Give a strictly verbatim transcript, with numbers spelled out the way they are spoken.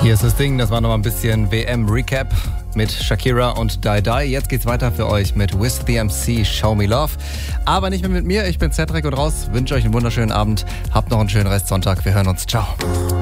Hier ist das Ding, das war nochmal ein bisschen W M-Recap mit Shakira und Die Die. Jetzt geht's weiter für euch mit Wiz the M C, Show Me Love. Aber nicht mehr mit mir, ich bin Cedric und raus. Wünsche euch einen wunderschönen Abend. Habt noch einen schönen Restsonntag. Wir hören uns. Ciao.